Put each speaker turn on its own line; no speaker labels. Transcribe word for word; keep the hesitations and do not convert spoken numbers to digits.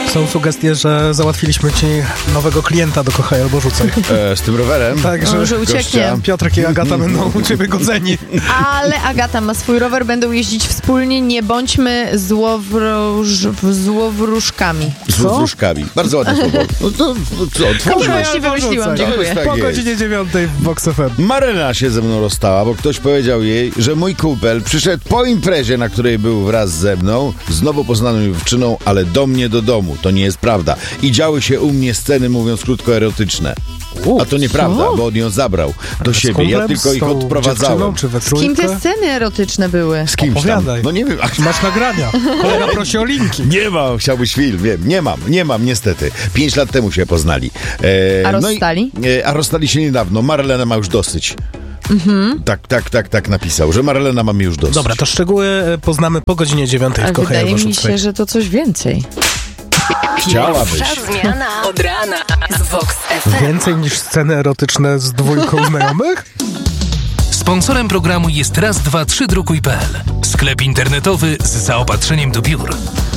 Są sugestie, że załatwiliśmy ci nowego klienta do Kochaj albo Rzucaj.
E, z tym rowerem?
Tak, że,
no, że ucieknie.
Piotrek i Agata będą u ciebie godzeni.
Ale Agata ma swój rower, będą jeździć wspólnie, nie bądźmy złowróż, złowróżkami.
Złowróżkami. Bardzo ładne słowo. No to no co, otwórzmy.
Nie właśnie wymyśliłam, dziękuję.
Tak
Po
jest.
godzinie dziewiątej w Vox F M.
Marlena się ze mną rozstała, bo ktoś powiedział jej, że mój kumpel przyszedł po imprezie, na której był wraz ze mną, z nowo poznaną dziewczyną, ale do mnie do domu. To nie jest prawda. I działy się u mnie sceny, mówiąc krótko, erotyczne. A to nieprawda,
co?
bo on ją zabrał do
Z
siebie.
kumplem,
Ja tylko
z
ich
tą
odprowadzałem.
dziewczyną, czy we
Z kim
trójkę?
te sceny erotyczne były?
Z kimś tam.
Opowiadaj.
No nie wiem. Ach,
Masz nagrania. Kolega prosi o linki.
nie mam, chciałbyś film, wiem. Nie mam, nie mam, niestety. Pięć lat temu się poznali. E,
A
no i-
rozstali?
e, a rozstali się niedawno. Marlena ma już dosyć. Mhm. Tak, tak, tak, tak napisał, że Marlena ma mi już dosyć.
Dobra, to szczegóły e, poznamy po godzinie dziewiątej
Ale
w Kochaj
wydaje
albo
mi
Rzucaj.
się, że to coś więcej.
Chciałabyś.
Zmiana od rana z Vox F M.
Więcej niż sceny erotyczne z dwójką znajomych?
Sponsorem programu jest raz dwa trzy drukuj kropka pe el. Sklep internetowy z zaopatrzeniem do biur.